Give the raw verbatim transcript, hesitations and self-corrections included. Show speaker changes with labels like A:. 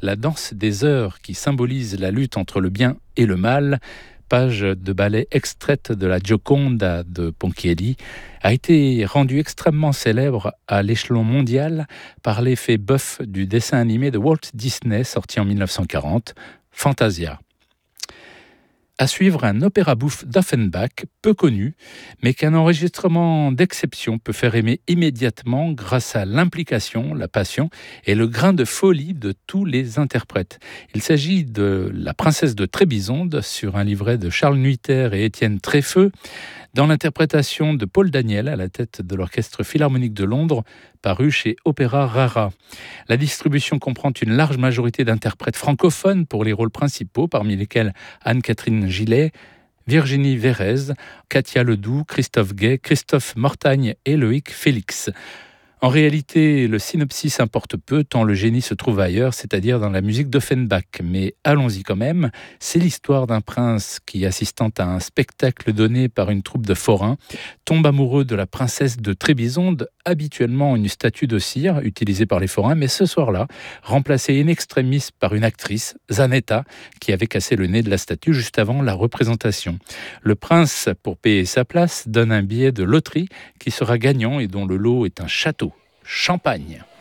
A: la danse des heures qui symbolise la lutte entre le bien et le mal, page de ballet extraite de la Gioconda de Ponchielli, a été rendue extrêmement célèbre à l'échelon mondial par l'effet bœuf du dessin animé de Walt Disney sorti en dix-neuf cent quarante, Fantasia. À suivre, un opéra bouffe d'Offenbach, peu connu, mais qu'un enregistrement d'exception peut faire aimer immédiatement grâce à l'implication, la passion et le grain de folie de tous les interprètes. Il s'agit de La Princesse de Trébizonde sur un livret de Charles Nuiter et Étienne Tréfeux, dans l'interprétation de Paul Daniel à la tête de l'Orchestre Philharmonique de Londres, paru chez Opéra Rara. La distribution comprend une large majorité d'interprètes francophones pour les rôles principaux, parmi lesquels Anne-Catherine Gillet, Virginie Vérez, Katia Ledoux, Christophe Gay, Christophe Mortagne et Loïc Félix. En réalité, le synopsis importe peu tant le génie se trouve ailleurs, c'est-à-dire dans la musique d'Offenbach. Mais allons-y quand même, c'est l'histoire d'un prince qui, assistant à un spectacle donné par une troupe de forains, tombe amoureux de la princesse de Trébizonde, habituellement une statue de cire utilisée par les forains, mais ce soir-là, remplacée in extremis par une actrice, Zanetta, qui avait cassé le nez de la statue juste avant la représentation. Le prince, pour payer sa place, donne un billet de loterie qui sera gagnant et dont le lot est un château. Champagne.